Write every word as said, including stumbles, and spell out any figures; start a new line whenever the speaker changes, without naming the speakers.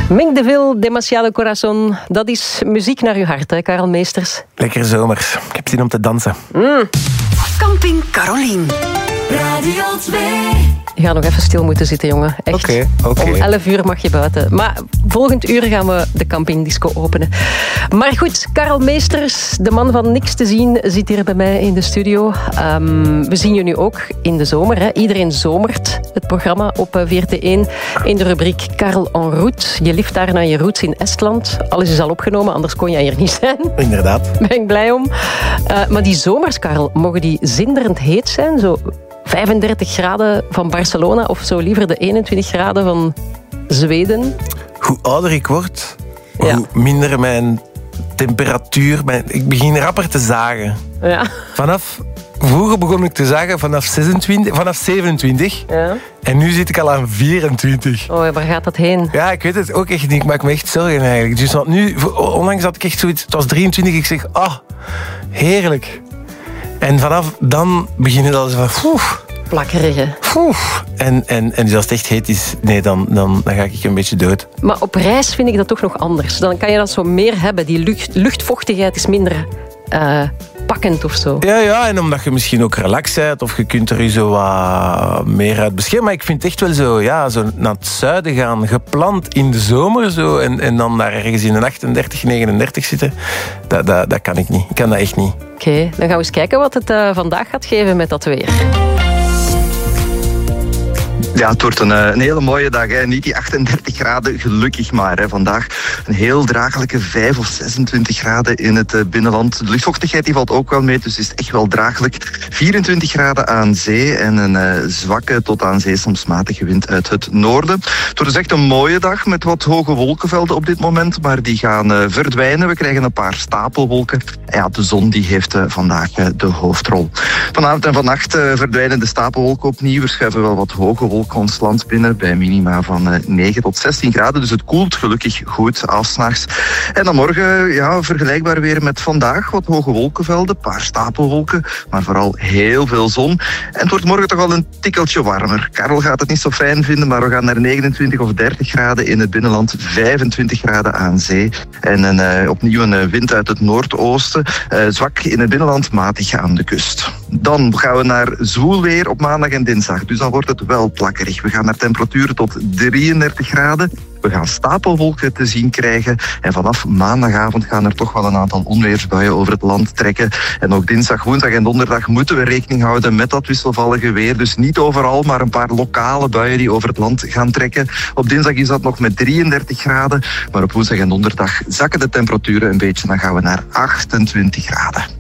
Mink de Ville, Demasiado Corazon. Dat is muziek naar uw hart, hè, Karel Meesters?
Lekker zomers. Ik heb zin om te dansen.
Mm.
Camping Carolien. Radio twee.
Je gaat nog even stil moeten zitten, jongen. Echt.
Oké, okay, oké.
Om elf uur mag je buiten. Maar volgend uur gaan we de campingdisco openen. Maar goed, Karel Meesters, de man van Niks te zien, zit hier bij mij in de studio. Um, we zien je nu ook in de zomer. Hè. Iedereen zomert, het programma op V R T één. In de rubriek Karel en route. Je lift daar naar je roots in Estland. Alles is al opgenomen, anders kon jij hier niet zijn.
Inderdaad.
Daar ben ik blij om. Uh, maar die zomers, Karel, mogen die zinderend heet zijn? Zo vijfendertig graden van Barcelona of zo liever de eenentwintig graden van Zweden?
Hoe ouder ik word,
ja.
hoe minder mijn temperatuur... Mijn, ik begin rapper te zagen.
Ja.
Vanaf... Vroeger begon ik te zagen vanaf, zesentwintig, vanaf zevenentwintig.
Ja.
En nu zit ik al aan vierentwintig.
Oh, waar gaat dat heen?
Ja, ik weet het ook echt niet. Ik maak me echt zorgen eigenlijk. Dus want nu, onlangs had ik echt zoiets... Het was drieëntwintig, ik zeg, ah, oh, heerlijk. En vanaf dan begin het al zo van... Oef,
plakkerig, hè?
Oef. En, en, en dus als het echt heet is, nee, dan, dan, dan ga ik een beetje dood.
Maar op reis vind ik dat toch nog anders. Dan kan je dat zo meer hebben. Die lucht, luchtvochtigheid is minder uh, pakkend of zo.
Ja, ja, en omdat je misschien ook relaxed bent of je kunt er je zo wat meer uit beschermen. Maar ik vind het echt wel zo, ja, zo naar het zuiden gaan, gepland in de zomer zo, en, en dan daar ergens in een achtendertig, negenendertig zitten, dat, dat, dat kan ik niet. Ik kan dat echt niet.
Oké, okay, dan gaan we eens kijken wat het uh, vandaag gaat geven met dat weer.
Ja, het wordt een, een hele mooie dag. Hè. Niet die achtendertig graden, gelukkig maar. Hè. Vandaag een heel draaglijke vijf of zesentwintig graden in het uh, binnenland. De luchtvochtigheid die valt ook wel mee, dus is echt wel draaglijk. vierentwintig graden aan zee en een uh, zwakke tot aan zee soms matige wind uit het noorden. Het wordt dus echt een mooie dag met wat hoge wolkenvelden op dit moment, maar die gaan uh, verdwijnen. We krijgen een paar stapelwolken. En ja, de zon die heeft uh, vandaag uh, de hoofdrol. Vanavond en vannacht uh, verdwijnen de stapelwolken opnieuw. We schuiven wel wat hoge wolken ons land binnen bij minima van uh, negen tot zestien graden. Dus het koelt gelukkig goed af 's nachts. En dan morgen, ja, vergelijkbaar weer met vandaag. Wat hoge wolkenvelden, een paar stapelwolken, maar vooral heel veel zon. En het wordt morgen toch al een tikkeltje warmer. Karel gaat het niet zo fijn vinden, maar we gaan naar negenentwintig of dertig graden in het binnenland, vijfentwintig graden aan zee. En een, uh, opnieuw een wind uit het noordoosten. Uh, zwak in het binnenland, matig aan de kust. Dan gaan we naar zwoel weer op maandag en dinsdag. Dus dan wordt het wel plakkerig. We gaan naar temperaturen tot drieëndertig graden. We gaan stapelwolken te zien krijgen. En vanaf maandagavond gaan er toch wel een aantal onweersbuien over het land trekken. En ook dinsdag, woensdag en donderdag moeten we rekening houden met dat wisselvallige weer. Dus niet overal, maar een paar lokale buien die over het land gaan trekken. Op dinsdag is dat nog met drieëndertig graden. Maar op woensdag en donderdag zakken de temperaturen een beetje. Dan gaan we naar achtentwintig graden.